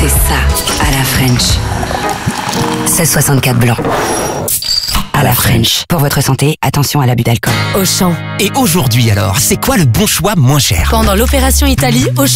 C'est ça, à la French. 16,64 blanc. À la French. Pour votre santé, attention à l'abus d'alcool. Auchan. Et aujourd'hui alors, c'est quoi le bon choix moins cher? Pendant l'opération Italie, Auchan